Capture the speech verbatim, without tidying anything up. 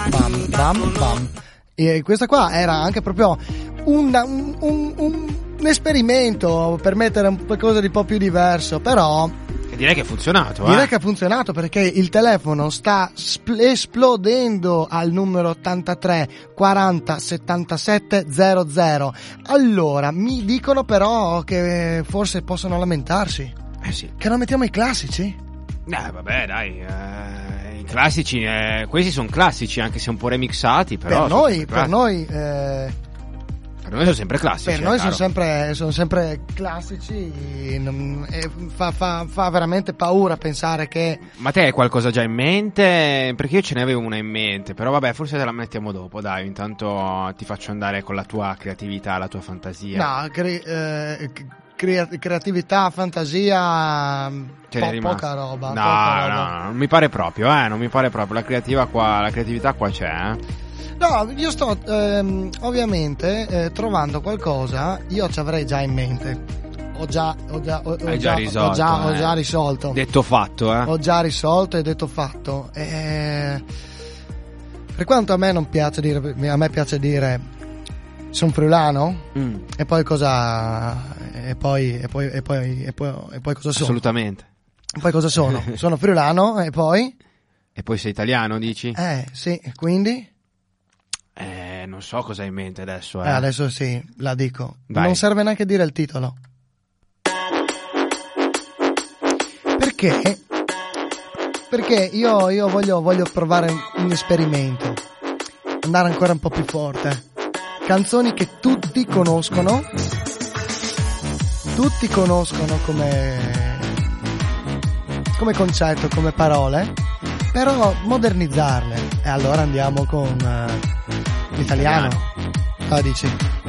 Bam, bam, bam. E questa qua era anche proprio un, un, un, un, un esperimento per mettere un qualcosa di un po' più diverso, però e direi che ha funzionato. Direi eh. che ha funzionato, perché il telefono sta spl- esplodendo al numero ottantatré quaranta settantasette zero zero. Allora, mi dicono però che forse possono lamentarsi. Eh sì. Che non mettiamo i classici? Eh vabbè dai, eh, i classici, eh, questi sono classici anche se un po' remixati, però Per sono noi, sempre per classi- noi, eh, per noi sono sempre classici. per è noi sono chiaro. sempre, sono sempre classici. non- e fa, fa, fa veramente paura pensare che Ma te hai qualcosa già in mente? Perché io ce ne avevo una in mente, però vabbè, forse te la mettiamo dopo, dai, intanto ti faccio andare con la tua creatività, la tua fantasia. no, cre- eh, crea- creatività, fantasia, Ce po- n'è rimasto. poca roba. No, poca no, roba. no, non mi pare proprio, eh, non mi pare proprio, la creativa qua, la creatività qua c'è, eh. No, io sto ehm, ovviamente eh, trovando qualcosa, io ci avrei già in mente. Ho già, ho già, ho, ho Hai già risolto, ho già, ho eh. già risolto. Detto fatto, eh. Ho già risolto e detto fatto. E per quanto a me non piace dire, a me piace dire sono friulano, Mm, e poi cosa e poi e poi e poi e poi, e poi cosa sono? assolutamente. E poi cosa sono? Sono friulano e poi E poi sei italiano, dici? eh sì, quindi Eh, non so cosa hai in mente adesso, eh. eh, adesso sì, la dico. Vai. Non serve neanche dire il titolo. Perché? Perché io, io voglio, voglio provare un esperimento. Andare ancora un po' più forte. Canzoni che tutti conoscono. Tutti conoscono come, come concetto, come parole. Però modernizzarle. E allora andiamo con uh, l'italiano. Cosa dici?